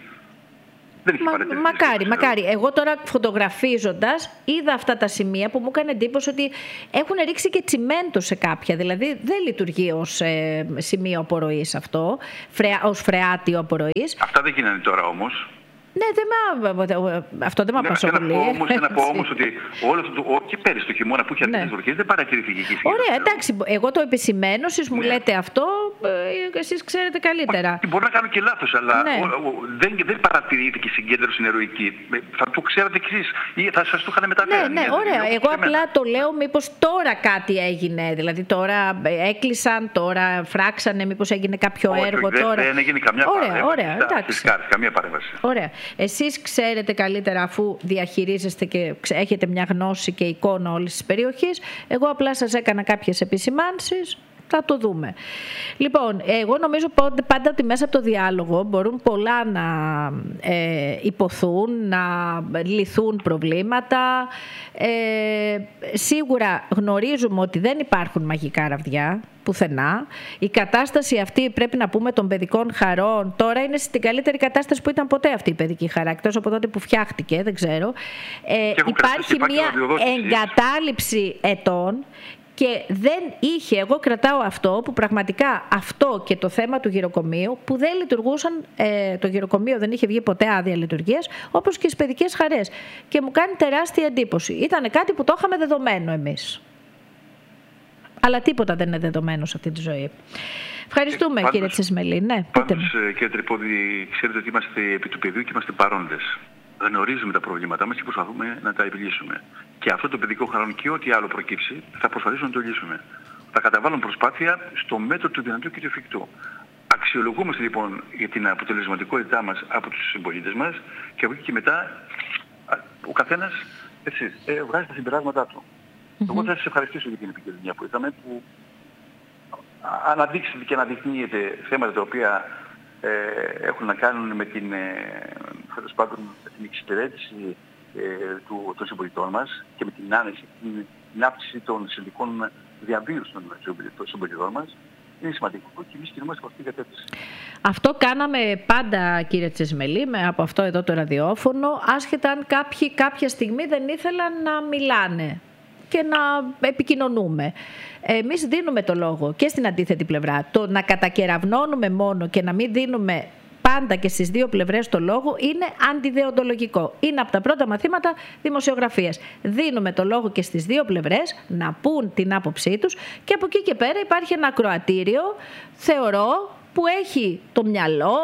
Μα, μακάρι, μακάρι. Εγώ τώρα φωτογραφίζοντας είδα αυτά τα σημεία που μου έκανε εντύπωση ότι έχουν ρίξει και τσιμέντο σε κάποια. Δηλαδή δεν λειτουργεί ως ε, σημείο απορροής αυτό, φρεα, ως φρεάτιο απορροής. Αυτά δεν γίνανε τώρα όμως. Ναι, δεν μα, αυτό δεν με απασχολεί. Ναι, να πω όμως ότι όλο αυτό το, και πέρυσι το χειμώνα που είχε αρκετές βροχές δεν παρατηρήθηκε εκεί. Ωραία, εντάξει, εγώ το επισημαίνω, εσείς μου ναι. λέτε αυτό, εσείς ξέρετε καλύτερα. Μα, μπορώ να κάνω και λάθος, αλλά ναι. ο, ο, δεν, δεν παρατηρήθηκε συγκέντρωση νερού εκεί. Θα το ξέρατε κι εσείς ή θα σας το είχαν μεταφέρει. Ναι, ναι, ωραία. Εγώ απλά το λέω μήπως τώρα κάτι έγινε, δηλαδή τώρα έκλεισαν, τώρα φράξανε, μήπως έγινε κάποιο όχι, έργο δεν, τώρα. Δεν έγινε καμιά ωραία, ωραία, εντάξει. Καμία παρέμβαση. Ωραία. Εσείς ξέρετε καλύτερα αφού διαχειρίζεστε και έχετε μια γνώση και εικόνα όλης της περιοχής. Εγώ απλά σας έκανα κάποιες επισημάνσεις. Θα το δούμε. Λοιπόν, εγώ νομίζω πάντα ότι μέσα από το διάλογο μπορούν πολλά να ε, υποθούν, να λυθούν προβλήματα. Ε, σίγουρα γνωρίζουμε ότι δεν υπάρχουν μαγικά ραβδιά πουθενά. Η κατάσταση αυτή, πρέπει να πούμε, των παιδικών χαρών τώρα είναι στην καλύτερη κατάσταση που ήταν ποτέ αυτή η παιδική χαρά, εκτός από τότε που φτιάχτηκε, δεν ξέρω. Ε, υπάρχει μια εγκατάλειψη ετών. Και δεν είχε, εγώ κρατάω αυτό που πραγματικά αυτό και το θέμα του γυροκομείου που δεν λειτουργούσαν, ε, το γυροκομείο δεν είχε βγει ποτέ άδεια λειτουργίας, όπως και στις παιδικές χαρές. Και μου κάνει τεράστια εντύπωση. Ήταν κάτι που το είχαμε δεδομένο εμείς. Αλλά τίποτα δεν είναι δεδομένο σε αυτή τη ζωή. Ευχαριστούμε ε, κύριε Τσεσμελή. Ναι, πάντως, κύριε Τρυπώδη, ξέρετε ότι είμαστε επί του πεδίου και είμαστε παρόντες. Γνωρίζουμε τα προβλήματά μας και προσπαθούμε να τα επιλύσουμε. Και αυτό το παιδικό χαρών και ό,τι άλλο προκύψει θα προσπαθήσουμε να το λύσουμε. Θα καταβάλουμε προσπάθεια στο μέτρο του δυνατού και του εφικτού. Αξιολογούμαστε λοιπόν για την αποτελεσματικότητά μας από τους συμπολίτες μας και από εκεί και μετά ο καθένας έτσι, ε, βγάζει τα συμπεράσματά του. Mm-hmm. Εγώ θα σας ευχαριστήσω για την επικοινωνία που είχαμε, που αναδείξετε και αναδεικνύετε θέματα τα οποία ε, έχουν να κάνουν με την, ε, πάντων, με την εξυπηρέτηση ε, του, των συμπολιτών μας και με την άνεση, την, την αύξηση των συνδικών διαβίωσης των συμπολιτών μας. Είναι σημαντικό και εμείς κινούμαστε από αυτή την κατεύθυνση. Αυτό κάναμε πάντα, κύριε Τσεσμελή, με, από αυτό εδώ το ραδιόφωνο, άσχετα αν κάποιοι κάποια στιγμή δεν ήθελαν να μιλάνε και να επικοινωνούμε. Εμείς δίνουμε το λόγο και στην αντίθετη πλευρά. Το να κατακεραυνώνουμε μόνο και να μην δίνουμε πάντα και στις δύο πλευρές το λόγο είναι αντιδεοντολογικό. Είναι από τα πρώτα μαθήματα δημοσιογραφίας. Δίνουμε το λόγο και στις δύο πλευρές να πούν την άποψή τους και από εκεί και πέρα υπάρχει ένα ακροατήριο, θεωρώ, που έχει το μυαλό,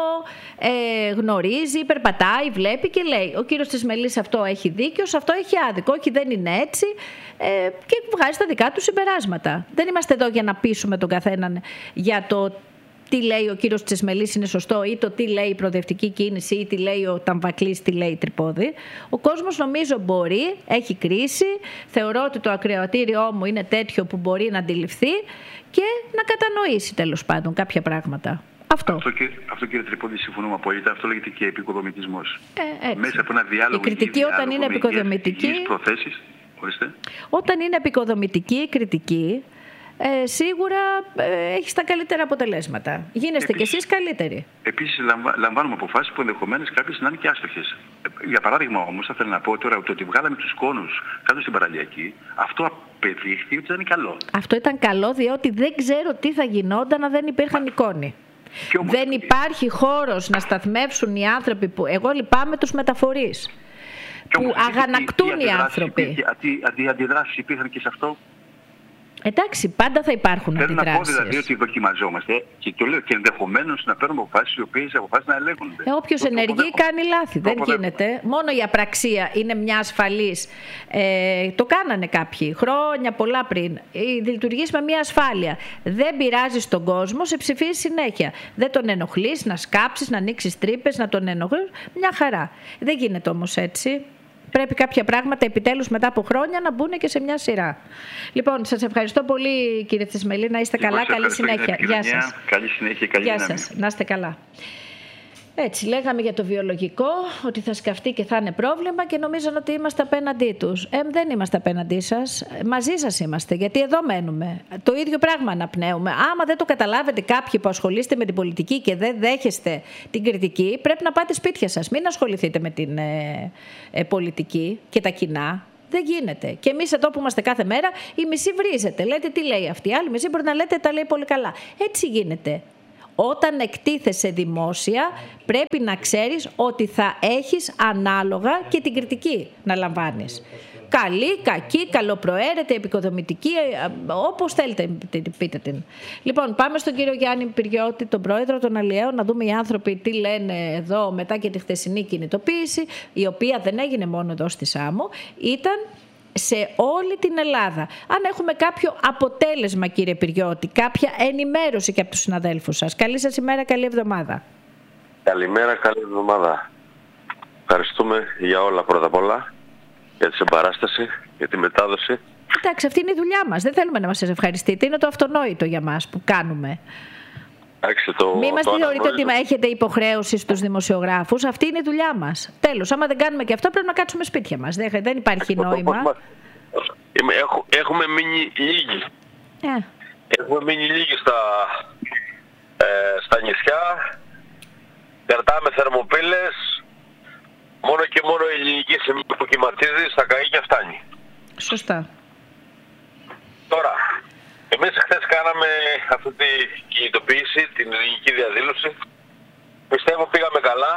ε, γνωρίζει, περπατάει, βλέπει και λέει ο κύριος Τσεσμελής αυτό έχει δίκιο, σε αυτό έχει άδικο, όχι δεν είναι έτσι, ε, και βγάζει τα δικά του συμπεράσματα. Δεν είμαστε εδώ για να πείσουμε τον καθέναν για το τι λέει ο κύριος Τσεσμελής είναι σωστό ή το τι λέει η προοδευτική κίνηση ή τι λέει ο Ταμβακλής, τι λέει η Τρυπώδη. Ο κόσμος νομίζω μπορεί, έχει κρίση, θεωρώ ότι το ακροατήριό μου είναι τέτοιο που μπορεί να αντιληφθεί και να κατανοήσει τέλος πάντων κάποια πράγματα. Αυτό. Αυτό, και, αυτό κύριε Τρυπώδη, συμφωνούμε απόλυτα. Αυτό λέγεται και επικοδομητισμός. Ε, Μέσα από ένα διάλογο. Η κριτική όταν είναι επικοδομητική. Προθέσεις, ορίστε. Όταν είναι επικοδομητική η κριτική, Ε, σίγουρα ε, έχεις τα καλύτερα αποτελέσματα. Γίνεστε κι εσείς καλύτεροι. Επίσης λαμβα, λαμβάνουμε αποφάσεις που ενδεχομένως κάποιες να είναι και άστοχες. Ε, για παράδειγμα όμως, θα ήθελα να πω τώρα το ότι βγάλαμε τους κόνους κάτω στην παραλιακή, αυτό απεδείχθη ότι ήταν καλό. Αυτό ήταν καλό διότι δεν ξέρω τι θα γινόταν αν δεν υπήρχαν οι κόνοι. Όμως, δεν υπάρχει χώρος να σταθμεύσουν οι άνθρωποι που... Εγώ λυπάμαι τους μεταφορείς που όμως, αγανακτούν οι, οι άνθρωποι. Οι αντιδράσεις υπήρχαν και σε αυτό. Εντάξει, πάντα θα υπάρχουν Θέλω αντιδράσεις. Θέλω να πω δηλαδή ότι δοκιμαζόμαστε και το λέω και ενδεχομένως να παίρνουμε αποφάσεις οι οποίες αποφάσεις να ελέγχονται. Ε, όποιος ενεργεί κάνει λάθη. Δεν γίνεται. Μόνο η απραξία είναι μια ασφαλής. Ε, το κάνανε κάποιοι χρόνια πολλά πριν. Λειτουργείς με μια ασφάλεια. Δεν πειράζεις τον κόσμο, σε ψηφίζει συνέχεια. Δεν τον ενοχλείς, να σκάψεις, να ανοίξεις τρύπες, να τον ενοχλείς. Μια χαρά. Δεν γίνεται όμως έτσι. Πρέπει κάποια πράγματα επιτέλους μετά από χρόνια να μπουν και σε μια σειρά. Λοιπόν, σας ευχαριστώ πολύ κύριε Τσισμελή, να είστε καλά, καλή συνέχεια. Γεια σας. Καλή συνέχεια, καλή Γεια σας, να είστε καλά. Έτσι, λέγαμε για το βιολογικό, ότι θα σκαφτεί και θα είναι πρόβλημα και νομίζαν ότι είμαστε απέναντί τους. Ε, δεν είμαστε απέναντί σας, μαζί σας είμαστε, γιατί εδώ μένουμε. Το ίδιο πράγμα αναπνέουμε. Άμα δεν το καταλάβετε κάποιοι που ασχολείστε με την πολιτική και δεν δέχεστε την κριτική, πρέπει να πάτε σπίτια σας. Μην ασχοληθείτε με την ε, ε, πολιτική και τα κοινά. Δεν γίνεται. Και εμείς εδώ που είμαστε κάθε μέρα, η μισή βρίζετε. Λέτε τι λέει αυτή, η άλλη μισή μπορεί να λέτε τα λέει πολύ καλά. Έτσι γίνεται. Όταν εκτίθεσαι δημόσια, πρέπει να ξέρεις ότι θα έχεις ανάλογα και την κριτική να λαμβάνεις. Καλή, κακή, καλοπροαίρετη, επικοδομητική, όπως θέλετε πείτε την. Λοιπόν, πάμε στον κύριο Γιάννη Πυριώτη, τον πρόεδρο των Αλλιέων, να δούμε οι άνθρωποι τι λένε εδώ μετά και τη χθεσινή κινητοποίηση, η οποία δεν έγινε μόνο εδώ στη Σάμο, ήταν σε όλη την Ελλάδα. Αν έχουμε κάποιο αποτέλεσμα, κύριε Πυριώτη, κάποια ενημέρωση και από τους συναδέλφους σας. Καλή σας ημέρα, καλή εβδομάδα. Καλημέρα, καλή εβδομάδα. Ευχαριστούμε για όλα πρώτα απ' όλα, για τη συμπαράσταση, για τη μετάδοση. Εντάξει, αυτή είναι η δουλειά μας. Δεν θέλουμε να μας ευχαριστείτε. Είναι το αυτονόητο για μας που κάνουμε. Το, Μην μας το θεωρείτε ότι αναγνώριζω. έχετε υποχρέωση στους δημοσιογράφους. Αυτή είναι η δουλειά μας. Τέλος, άμα δεν κάνουμε και αυτό, πρέπει να κάτσουμε σπίτια μας. Δεν, δεν υπάρχει νόημα. Έχω, έχουμε μείνει λίγοι. Ε. Έχουμε μείνει λίγοι στα, ε, στα νησιά. Κρατάμε θερμοπύλες. Μόνο και μόνο η ελληνική σημαία που κυματίζει στα καΐκια φτάνει. Σωστά. Τώρα, εμείς χθες κάναμε αυτή τη κινητοποίηση, την ελληνική διαδήλωση. Πιστεύω πήγαμε καλά.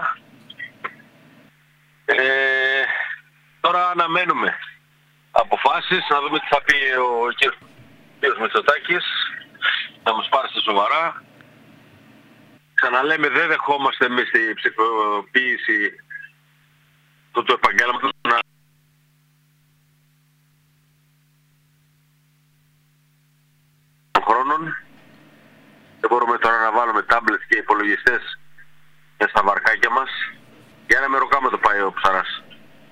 Ε, τώρα αναμένουμε αποφάσεις, να δούμε τι θα πει ο κ. Μητσοτάκης, να μας πάρει στα σοβαρά. Ξαναλέμε, δεν δεχόμαστε εμείς την ψηφοποίηση του, του επαγγέλματος. Χρόνων. Δεν μπορούμε τώρα να βάλουμε τάμπλετς και υπολογιστές στα βαρκάκια μας. Για ένα μεροκάματο πάει ο ψαράς.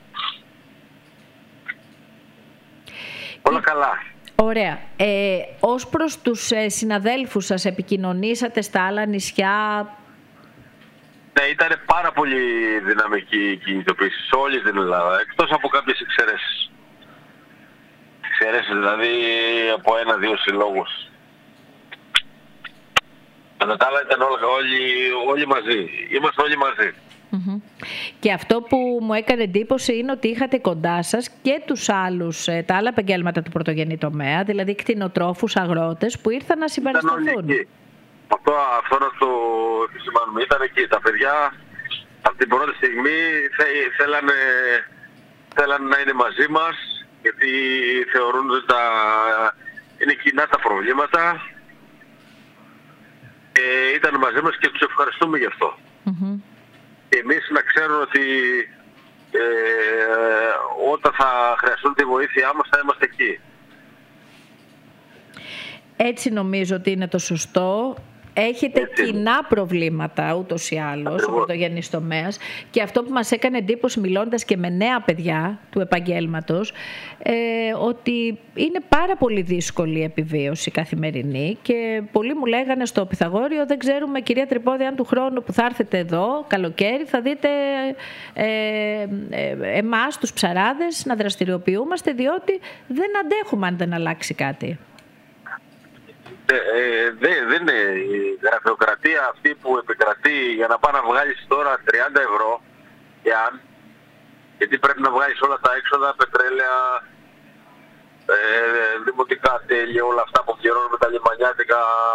Όλα καλά. Ωραία. Ε, ως προς τους ε, συναδέλφους σας, επικοινωνήσατε στα άλλα νησιά? Ναι, ήταν πάρα πολύ δυναμική η κινητοποίηση σε όλη την Ελλάδα, εκτός από κάποιες εξαιρέσεις. Εξαιρέσεις δηλαδή από ένα-δύο συλλόγους. Κατά τα άλλα ήταν όλοι, όλοι, όλοι μαζί. Είμαστε όλοι μαζί. Mm-hmm. Και αυτό που μου έκανε εντύπωση είναι ότι είχατε κοντά σας και τους άλλους, τα άλλα επαγγέλματα του πρωτογενή τομέα, δηλαδή κτηνοτρόφους, αγρότες που ήρθαν να συμπαρασταθούν. Αυτό, αυτό να το επισημάνουμε. Ήταν εκεί τα παιδιά από την πρώτη στιγμή θε, θέλανε, θέλανε να είναι μαζί μας, γιατί θεωρούν ότι τα, είναι κοινά τα προβλήματα. Ε, ήταν μαζί μας και τους ευχαριστούμε γι' αυτό. Mm-hmm. Εμείς να ξέρουν ότι ε, όταν θα χρειαστούν τη βοήθειά μας θα είμαστε εκεί. Έτσι νομίζω ότι είναι το σωστό. Έχετε Έτσι. κοινά προβλήματα ούτως ή άλλως ο πρωτογενής τομέας, και αυτό που μας έκανε εντύπωση μιλώντας και με νέα παιδιά του επαγγέλματος, ε, ότι είναι πάρα πολύ δύσκολη η επιβίωση καθημερινή, και πολλοί μου λέγανε στο Πυθαγόριο, δεν ξέρουμε κυρία Τρυπόδη αν του χρόνου που θα έρθετε εδώ καλοκαίρι θα δείτε ε, ε, εμάς τους ψαράδες να δραστηριοποιούμαστε, διότι δεν αντέχουμε αν δεν αλλάξει κάτι. Ε, δεν δε είναι η γραφειοκρατία αυτή που επικρατεί για να πάει να βγάλεις τώρα τριάντα ευρώ, εάν, γιατί πρέπει να βγάλεις όλα τα έξοδα, πετρέλαια, ε, δημοτικά τέλεια, όλα αυτά που πληρώνουμε τα λιμανιάτικα,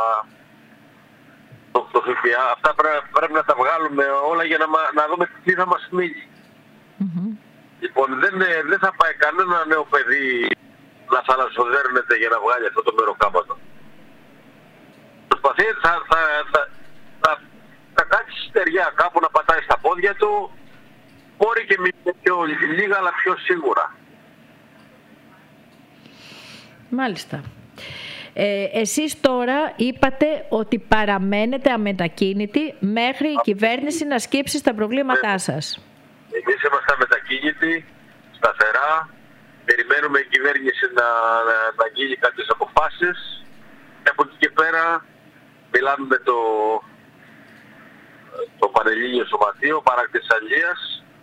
το, το ΦΠΑ, αυτά πρέπει, πρέπει να τα βγάλουμε όλα για να, να δούμε τι θα μας μείνει. Mm-hmm. Λοιπόν, δεν, δεν θα πάει κανένα νέο παιδί να θαλασσοδέρνεται για να βγάλει αυτό το μεροκάματο. Προσπαθεί, θα, θα, θα, θα, θα κάτσει στεριά κάπου να πατάει στα πόδια του, μπορεί και με πιο λίγα αλλά πιο σίγουρα. Μάλιστα. Ε, εσείς τώρα είπατε ότι παραμένετε αμετακίνητοι μέχρι η κυβέρνηση να σκύψει στα προβλήματά σας. Εμείς είμαστε αμετακίνητοι, σταθερά. Περιμένουμε η κυβέρνηση να, να, να γίνει κάποιες αποφάσεις. Και από εκεί και πέρα μιλάμε με το, το Πανελλήνιο Σωματείο Παράκτης Αλίας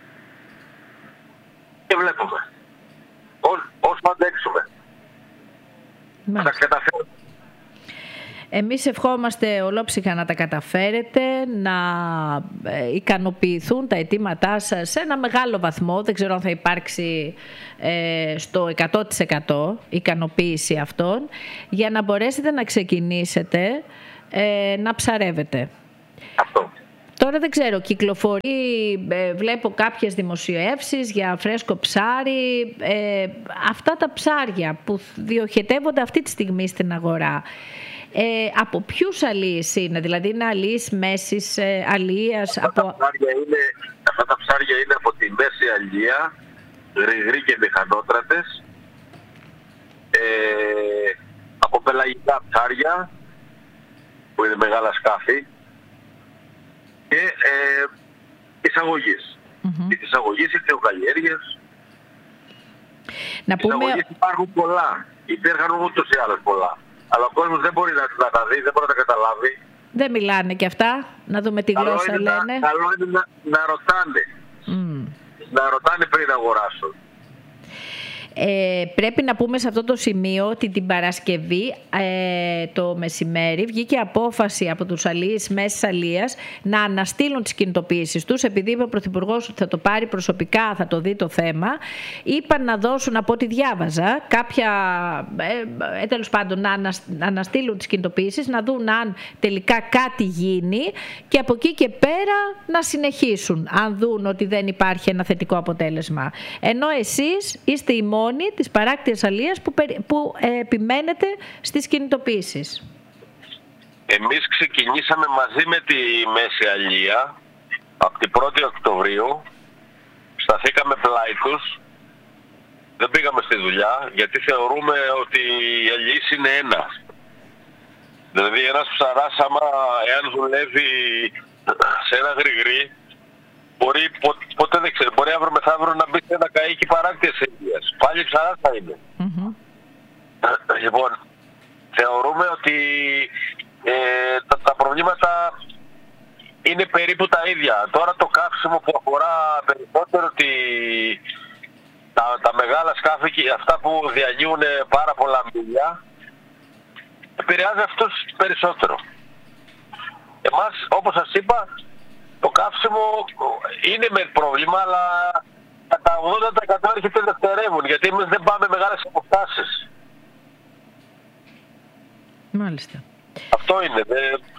και βλέπουμε. Ό, όσο αντέξουμε. Θα τα καταφέρουμε. Εμείς ευχόμαστε ολόψυχα να τα καταφέρετε, να ικανοποιηθούν τα αιτήματά σας σε ένα μεγάλο βαθμό. Δεν ξέρω αν θα υπάρξει ε, στο εκατό τοις εκατό ικανοποίηση αυτών, για να μπορέσετε να ξεκινήσετε ε, να ψαρεύετε. Αυτό. Τώρα δεν ξέρω, κυκλοφορεί, ε, βλέπω κάποιες δημοσιεύσεις για φρέσκο ψάρι. Ε, αυτά τα ψάρια που διοχετεύονται αυτή τη στιγμή στην αγορά, Ε, από ποιους αλίες είναι, δηλαδή είναι αλίες μέσης ε, αλίας? Αυτά, από... τα ψάρια είναι, αυτά τα ψάρια είναι από τη μέση αλία, γρηγροί και μηχανότρατες, ε, από πελαγικά ψάρια που είναι μεγάλα σκάφη και ε, εισαγωγής. Mm-hmm. Τις εισαγωγής, οι θεοκαλλιέργειες. Να πούμε... Εισαγωγής υπάρχουν πολλά, υπήρχαν ούτως ή άλλως πολλά. Αλλά ο κόσμος δεν μπορεί να, να τα δει, δεν μπορεί να τα καταλάβει. Δεν μιλάνε και αυτά, να δούμε τι καλό γλώσσα είναι λένε. Να, καλό είναι να, να ρωτάνε. Mm. Να ρωτάνε πριν αγοράσουν. Ε, πρέπει να πούμε σε αυτό το σημείο ότι την Παρασκευή ε, το μεσημέρι βγήκε απόφαση από τους αλίες μέσης αλίας να αναστείλουν τις κινητοποιήσεις τους, επειδή είπε ο Πρωθυπουργός ότι θα το πάρει προσωπικά, θα το δει το θέμα. Είπαν να δώσουν, από ό,τι διάβαζα, κάποια, ε, τέλος πάντων, να αναστείλουν τις κινητοποιήσεις, να δουν αν τελικά κάτι γίνει και από εκεί και πέρα να συνεχίσουν, αν δουν ότι δεν υπάρχει ένα θετικό αποτέλεσμα. Ενώ εσείς είστε οι μόνοι της παράκτειας αλίας που, που ε, επιμένετε στις κινητοποιήσεις. Εμείς ξεκινήσαμε μαζί με τη Μέση Αλία από την πρώτη Οκτωβρίου, σταθήκαμε πλάι τους, δεν πήγαμε στη δουλειά γιατί θεωρούμε ότι η αλίας είναι ένα. Δηλαδή ένας ψαράς, άμα εάν δουλεύει σε ένα γρηγρή, μπορεί, πο, ποτέ δεν ξέρει, μπορεί αύριο μεθαύριο να μπει σε ένα καΐκι παράκτειας αλίας. Πάλι ψαράς θα είναι. Mm-hmm. Λοιπόν, θεωρούμε ότι ε, τα, τα προβλήματα είναι περίπου τα ίδια. Τώρα το καύσιμο που αφορά περισσότερο τη, τα, τα μεγάλα σκάφη και αυτά που διαλύουν πάρα πολλά μίλια, επηρεάζει αυτούς περισσότερο. Εμάς, όπως σας είπα, το καύσιμο είναι με πρόβλημα, αλλά κατά ογδόντα τοις εκατό έρχεται δευτερεύουν, γιατί εμείς δεν πάμε μεγάλες αποστάσεις. Μάλιστα. Αυτό είναι. Δε...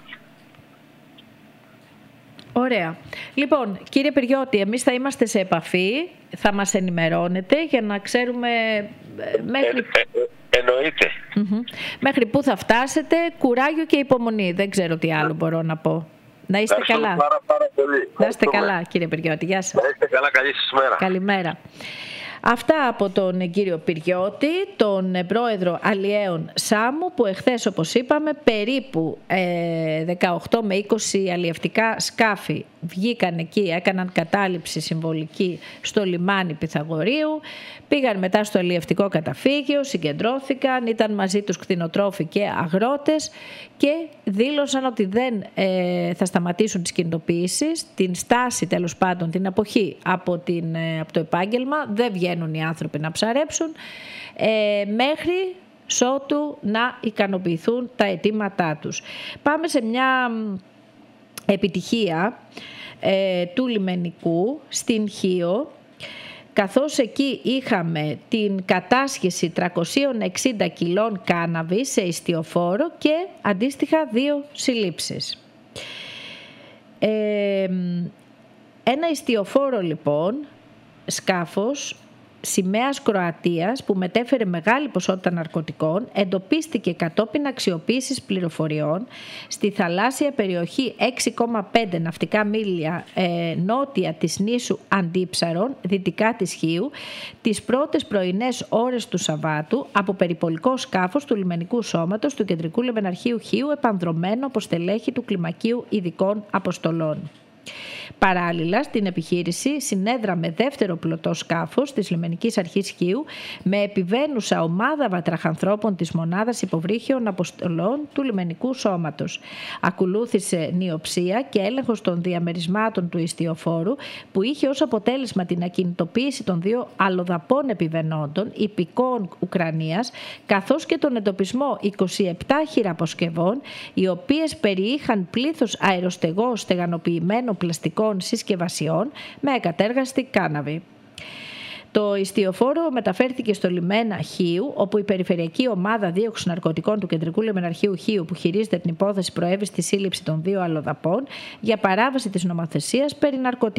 Ωραία. Λοιπόν, κύριε Πυριώτη, εμείς θα είμαστε σε επαφή, θα μας ενημερώνετε για να ξέρουμε μέχρι... Ε, ε, ε, εννοείται. Mm-hmm. Μέχρι πού θα φτάσετε, κουράγιο και υπομονή. Δεν ξέρω τι άλλο μπορώ να πω. Να είστε καλά. Πάρα, πάρα πολύ. Να είστε καλά, κύριε Πυριώτη. Γεια σας. Να είστε καλά, καλή σας μέρα. Καλημέρα. Αυτά από τον κύριο Πυριώτη, τον πρόεδρο Αλιέων Σάμου, που εχθές, όπως είπαμε, περίπου ε, δεκαοκτώ με είκοσι αλλιευτικά σκάφη βγήκαν εκεί, έκαναν κατάληψη συμβολική στο λιμάνι Πυθαγορείου, πήγαν μετά στο αλλιευτικό καταφύγιο, συγκεντρώθηκαν, ήταν μαζί τους κτηνοτρόφοι και αγρότες και δήλωσαν ότι δεν ε, θα σταματήσουν τις κινητοποιήσεις, την στάση τέλος πάντων, την αποχή από, την, ε, από το επάγγελμα, δεν βγαίνουν οι άνθρωποι να ψαρέψουν ε, μέχρι σότου να ικανοποιηθούν τα αιτήματά τους. Πάμε σε μια επιτυχία ε, του λιμενικού στην Χίο, καθώς εκεί είχαμε την κατάσχεση τριακόσια εξήντα κιλών κάναβη σε ιστιοφόρο και αντίστοιχα δύο συλλήψεις. Ε, ένα ιστιοφόρο λοιπόν, σκάφος σημαίας Κροατίας που μετέφερε μεγάλη ποσότητα ναρκωτικών εντοπίστηκε κατόπιν αξιοποίησης πληροφοριών στη θαλάσσια περιοχή έξι κόμμα πέντε ναυτικά μίλια ε, νότια της νήσου Αντίψαρων, δυτικά της Χίου, τις πρώτες πρωινές ώρες του Σαββάτου από περιπολικό σκάφος του λιμενικού σώματος του Κεντρικού Λιμεναρχείου Χίου, επανδρωμένο από στελέχη του Κλιμακίου Ειδικών Αποστολών. Παράλληλα, στην επιχείρηση συνέδραμε δεύτερο πλωτό σκάφος της Λιμενικής Αρχής Χίου με επιβαίνουσα ομάδα βατραχανθρώπων της Μονάδας Υποβρύχιων Αποστολών του Λιμενικού Σώματος. Ακολούθησε νιοψία και έλεγχος των διαμερισμάτων του ιστιοφόρου, που είχε ως αποτέλεσμα την ακινητοποίηση των δύο αλλοδαπών επιβαινόντων υπηκόων Ουκρανίας, καθώς και τον εντοπισμό είκοσι επτά χειραποσκευών, οι οποίες περιείχαν πλήθος αεροστεγώς στεγανοποιημένων πλαστικών συσκευασιών με εκατέργαστη κάναβη. Το ιστιοφόρο μεταφέρθηκε στο λιμένα Χίου, όπου η Περιφερειακή Ομάδα Δίωξης Ναρκωτικών του Κεντρικού Λιμεναρχείου Χίου, που χειρίζεται την υπόθεση, προέβη στη σύλληψη των δύο αλλοδαπών για παράβαση της νομοθεσίας περί ναρκωτικών.